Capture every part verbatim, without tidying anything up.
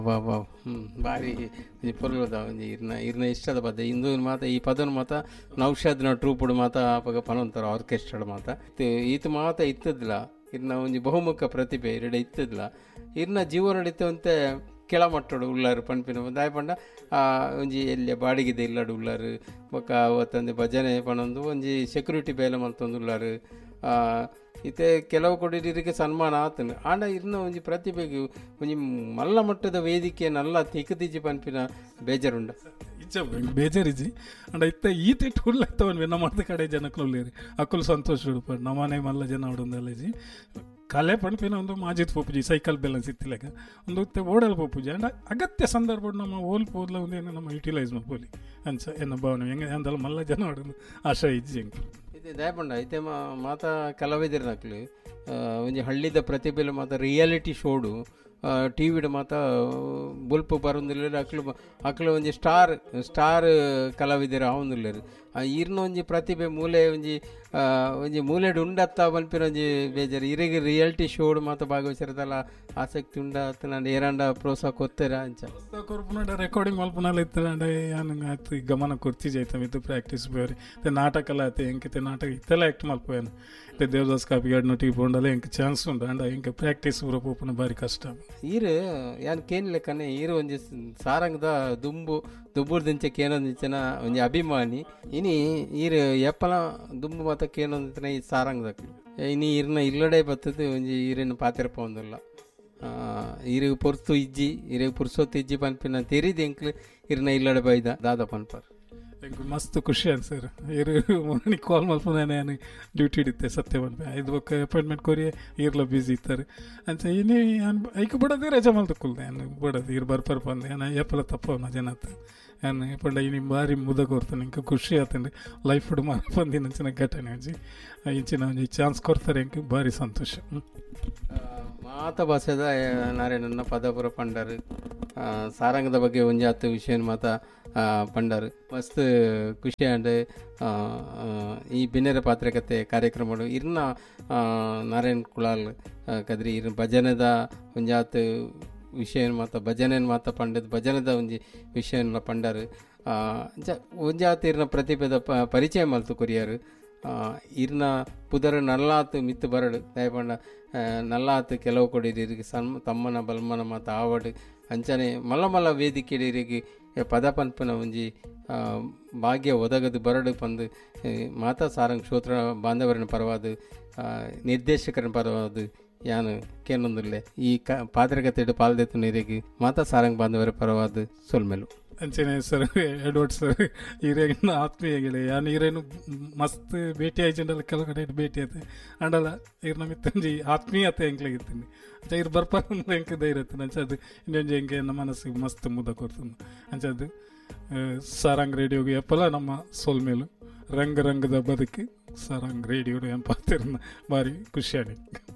ವಾ ವಾ ಹ್ಞೂ ಭಾರಿ ಒಂಜಿ ಪೊರ್ಲುದ ಒಂಜಿ ಇರ್ನ ಇರ್ನ ಇಷ್ಟದ ಪದ ಇಂದು ಮಾತ ಈ ಪದನ ಮಾತ ನೌಷಾದ್ನ ಟ್ರೂಪುಡು ಮಾತ ಆಪಗ ಪನೊಂತರ ಆರ್ಕೆಸ್ಟ್ರಾಡ್ ಮಾತ ಈತ ಮಾತ ಇತ್ತದಿಲ್ಲ ಇರ್ನ ಒಂಜಿ ಬಹುಮುಖ ಪ್ರತಿಭೆ ಎರಡೆ ಇತ್ತದಿಲ್ಲ ಇರ್ನ ಜೀವ ನಡೀತವಂತೆ ಕೆಳಮಟ್ಟಡು ಉಳ್ಳಾರು ಪನ್ಪಿನ ದಾಯ ಪಂಡ ಒಂಜಿ ಎಲ್ಲಿ ಬಾಡಿಗೆದ ಇಲ್ಲಡು ಉಳ್ಳಾರು ಬೊಕ್ಕ ಅವತ್ತಂದು ಭಜನೆ ಪನೊಂದು ಒಂಜಿ ಸೆಕ್ಯೂರಿಟಿ ಬೇಲೆ ಮಂತೊಂದು ಉಳ್ಳಾರು ಇತ್ತೆ ಕೆಲವು ಕೊಡಿರಿಗೆ ಸನ್ಮಾನ ಆತನು ಆಂಡ ಇರ್ನ ಒಂಜಿ ಪ್ರತಿಭೆಗೆ ಒಂಜಿ ಮಲ್ಲ ಮಟ್ಟದ ವೇದಿಕೆ ನಲ್ಲ ತಿಕ್ಕತಿಜಿ ಪನ್ಪಿನ ಬೇಜಾರುಂಡ ಇಚ್ಛ ಬೇಜಾರಿಜಿ ಅಂಡ ಇತ್ತ ಈತೆ ಟೂಲ್ ಆಗ್ತವನ್ವೆ ನಮ್ಮ ಕಡೆ ಜನಕ್ಕೂ ಉಳ್ಳೇರಿ ಅಕ್ಕಲು ಸಂತೋಷ ಉಡುಪ ನಮ್ಮನೆ ಮಲ್ಲ ಜನ ಉಡೊಂದಲ್ಲಜಿ ಕಲೆ ಪನ್ಪಿನ ಒಂದು ಮಾಜಿದ್ ಪೋಪುಜಿ ಸೈಕಲ್ ಬ್ಯಾಲೆನ್ಸ್ ಇತ್ತಿಲಾಗ ಒಂದು ಓಡಲ್ ಪೋಪುಜಿ ಅಂಡ ಅಗತ್ಯ ಸಂದರ್ಭ ನಮ್ಮ ಓಲ್ ಪೋದ್ಲ ಒಂದು ಏನು ನಮ್ಮ ಯುಟಿಲೈಸ್ ಮಾಡ್ಬೋಲಿ ಅಂಚ ಎನ್ನ ಭಾವನೆ ಹೆಂಗೆ ಅಂದಲ್ಲ ಮಲ್ಲ ಜನ ಹೊಡೋದು ಆಶಾ ಇಜ್ಜಿ ಹೆಂಗೆ ಇದೆ ದಯಪಂಡ ಐತೆ ಮಾತ ಕಲಾವಿದರ ನಕ್ಲು ಒಂಜಿ ಹಳ್ಳಿದ ಪ್ರತಿಭೆಲು ಮಾತ ರಿಯಾಲಿಟಿ ಶೋಡು ಟಿ ವಿಡ್ ಮಾತ ಬುಲ್ಪು ಬರೋದಿಲ್ಲ ಅಕ್ಲು ಅಕ್ಲು ಒಂಜಿ ಸ್ಟಾರ್ ಸ್ಟಾರ್ ಕಲಾವಿದರು ಆವೊಂದುಲ್ಲೆರು ಇರ್ನ ಒಂಜಿ ಪ್ರತಿಭೆ ಮೂಲೆ ಒಂಜಿ ಒಂಜಿ ಮೂಲೆಡ್ ಉಂಡತ್ತ ಬನ್ಪಿನ ಒಂಜಿ ಬೇಜಾರು ಇರಿಗೆ ರಿಯಾಲಿಟಿ ಶೋಡ್ ಮಾತ ಭಾಗವಹಿಸಿರದಲ್ಲ ಆಸಕ್ತಿ ಉಂಡತ್ತ ನಾನು ಏರಂಡ ಪ್ರೋತ್ಸಾಹ ಕೊತ್ತೇರ ಅಂಚ ಕೊರ್ಪುನಡ ರೆಕಾರ್ಡಿಂಗ್ ಮಲ್ಪುನಲ್ಲಿ ಇತ್ತಂಡ ಏನು ಆಯ್ತು ಗಮನ ಕೊರ್ತಿಜ್ ಆಯ್ತು ಇದು ಪ್ರಾಕ್ಟೀಸ್ ಬೇರೆ ನಾಟಕ ಎಲ್ಲ ಆಯ್ತು ಹೆಂಗೆ ನಾಟಕ ಇತ್ತೆಲ್ಲ ಆ್ಯಕ್ಟ್ ಮಲ್ಪೋನು ಮತ್ತೆ ದೇವದಾಸ್ ಕಾಪಿಗಾಡ್ ನೊಟ್ಟಿಗೆ ಬೋಂಡಲ್ಲ ಹೆಂಗೆ ಚಾನ್ಸ್ ಉಂಟು ಅಂಡ ಹಿಂಗೆ ಪ್ರಾಕ್ಟೀಸ್ ಪೂರ ಪೋಪುನ ಭಾರಿ ಕಷ್ಟ ಈರು ಏನು ಕೇನ್ ಲೆಕ್ಕನೆ ಈರು ಒಂಜಿ ಸಾರಂಗದ ದುಂಬು ದುಬ್ಬುರ್ದಿಂಚೆ ಕೇನೊಂದಿಂಚನ ಒಂಜಿ ಅಭಿಮಾನಿ ಇನಿ ಈರು ಎಪ್ಪಲ ದುಂಬು ಮಾತ ಕೇನೊಂದಿನ ಈ ಸಾರಂಗದಕ್ಕೆ ಇನಿ ಇರ್ನ ಇಲ್ಲಡೆ ಬತ್ತದು ಒಂಜಿ ಈರಿನ ಪಾತ್ರ ಪೋಂದಿಲ್ಲ ಇರಿಗೆ ಪೊರ್ತು ಇಜ್ಜಿ ಇರಿಗೆ ಪುರ್ಸೊತ್ತು ಇಜ್ಜಿ ಪನ್ಪಿನ ತೆರಿದು ಎಂಕ್ಲು ಇರ್ನ ಇಲ್ಲಡೆ ಬೈದ ದಾದ ಪನ್ಪರ್ ಹೆಂಗೆ ಮಸ್ತ್ ಖುಷಿ ಅನ್ಸರ್ ಇರು ಮೊನ್ನೆ ಕಾಲ್ ಮಲ್ಪನೆ ಡ್ಯೂಟಿ ಹಿಡಿತೆ ಸತ್ಯ ಬಂದು ಐದು ಬೊಕ್ಕ ಅಪಾಯಿಂಟ್ಮೆಂಟ್ ಕೊರಿ ಇರ್ಲ ಬ್ಯುಸಿ ಇರ್ತಾರೆ ಅಂತ ಇನ್ನೇ ಐಕ ಬಿಡೋದೇ ರಜೆ ಮಲ್ ತಗೊಳ್ದೆ ಏನು ಬಿಡೋದು ಇರು ಬರ್ಪರ್ ಬಂದು ಏನು ಎಪ್ಪಲ ತಪ್ಪವನ ಜನ ಏನು ಪಂಡ ಇನ್ನು ಭಾರಿ ಮುದ ಕೊಡ್ತಾನೆ ಇಂಕ ಖುಷಿ ಆತಂದ್ರೆ ಲೈಫ್ ಹುಡು ಮಾರ ಬಂದಿನ ಅಂಚಿನ ಘಟನೆ ಅಂಜಿ ಇಂಚಿನ ಒಂಜಿ ಚಾನ್ಸ್ ಕೊಡ್ತಾರೆ ಇಂಕ ಭಾರಿ ಸಂತೋಷ ಮಾತ ಭಾಷೆದ ನಾರಾಯಣನ ಪದಪುರ ಪಂಡರು ಸಾರಂಗದ ಬಗ್ಗೆ ಒಂಜಿ ಹತ್ತು ವಿಷಯ ಮಾತ ಪಂಡರು ಮಸ್ತ್ ಖುಷಿ ಅಂಡ್ ಈ ಬಿನ್ನೆರ ಪಾತ್ರಕತೆ ಕಾರ್ಯಕ್ರಮಗಳು ಇರ್ನ ನಾರಾಯಣ್ ಕುಳಾಲ್ ಕದ್ರಿ ಇರ್ ಭಜನದ ಒಂಜಿ ಹತ್ತು ವಿಷಯ ಮಾತ ಭಜನೆ ಮಾತ ಪಂಡದ ಭಜನದ ಒಂಜಿ ವಿಷಯ ಪಂಡರು ಒಂಜಿ ಹತ್ತು ಇರ್ನ ಪ್ರತಿಭೆದ ಪ ಪರಿಚಯ ಮಲ್ತು ಕೊರಿಯರು ಇರ್ನ ಪುದರ ನಲ್ಲಾತು ಮಿತ್ತು ಬರಡು ದಯಪಂಡ ನಲ್ಲಾತು ಕೆಲವು ಕೊಡಿರಿಗೆ ಸನ್ ತಮ್ಮನ ಬಲ್ಮನ ಮಾತ ಆವಡು ಅಂಚನೆ ಮಲ್ಲ ಮಲ್ಲ ವೇದಿಕೆಡಿರಿಗೆ ಪದ ಪನ್ಪನ ಒಂಜಿ ಭಾಗ್ಯ ಒದಗದು ಬರಡು ಪಂದು ಮಾತಾ ಸಾರಂಗ್ ಶ್ರೋತ್ರ ಬಾಂಧವರನ ಪರವಾದ ನಿರ್ದೇಶಕರನ ಪರವಾದ ಯಾನು ಕೇನೊಂದುಲ್ಲೆ ಈ ಕ ಪಾತ್ರಕತೆ ಪಾಲ್ದೆತ್ತು ನೀರಿಗೆ ಮಾತಾ ಸಾರಂಗ್ ಬಾಂಧವರ ಪರವಾದ ಸೊಲ್ಮೆಲು ಅಂಚನೆ ಸರ್ ಎಡ್ವರ್ಡ್ ಸರ್ ಹಿರೇನ ಆತ್ಮೀಯ ಗೆಳೆಯ ಯಾನು ಹಿರೇನು ಮಸ್ತ್ ಭೇಟಿ ಆಯ್ಚಂಡಲ್ಲ ಕೆಲವು ಕಡೆ ಭೇಟಿ ಆಯ್ತು ಅಂಡಲ್ಲ ಇವ್ರ ಮಿತ್ತಂಜಿ ಆತ್ಮೀಯತೆ ಹೆಂಗ್ಲಾಗಿತ್ತೀನಿ ಅಂಚ ಇವ್ರು ಬರ್ಪಾರ ಹೆಂಗೆ ಧೈರ್ಯ ಇತ್ತು ಅಂಚದು ಇನ್ನೊಂದು ಹೆಂಗೆ ನಮ್ಮ ಮನಸ್ಸಿಗೆ ಮಸ್ತ್ ಮುದ ಕೊಡ್ತೀನಿ ಅಂಚದು ಸಾರಂಗ್ ರೇಡಿಯೋಗೆ ಎಪ್ಪಲ್ಲ ನಮ್ಮ ಸೋಲ್ ಮೇಲು ರಂಗ ರಂಗದ ಬದುಕಿ ಸಾರಂಗ್ ರೇಡಿಯೋ ಎಂಪಾತಿರ್ನ ಭಾರಿ ಖುಷಿಯಾಗಿ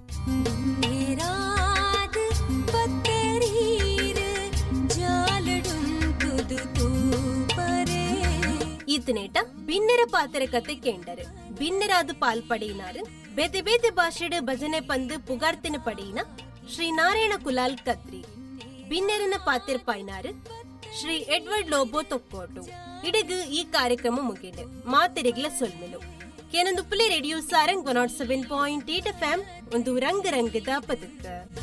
ಇತ್ತನೇಟ ಬಿನ್ನೆರ ಪಾತ್ರ ಕತೆ ಕೇಂಡರು ಬಿನ್ನೆರಾದು ಪಾಲ್ಪಡಿನಾರು ಬೇತೆ ಬೇತೆ ಭಾಷೆಡು ಭಜನೆ ಪಂದು ಪುಗಾರ್ತಿನ ಪಡಿನ ಶ್ರೀ ನಾರಾಯಣ ಕುಲಾಲ್ ಕದ್ರಿ ಬಿನ್ನೆರನ ಪಾತ್ರ ಪಾಯ್ನಾರು ಶ್ರೀ ಎಡ್ವರ್ಡ್ ಲೋಬೋ ತೊಕ್ಕೋಟು ಇಡಗು ಈ ಕಾರ್ಯಕ್ರಮ ಮುಗಿಡು ಮಾತೆರೆಗ್ಲ ಸೊಲ್ಮೆಲು ಕೇನೊಂದು Phule radio Sarang one not seven point eight F M ಒಂದು ರಂಗ ರಂಗದ ಪದಕ.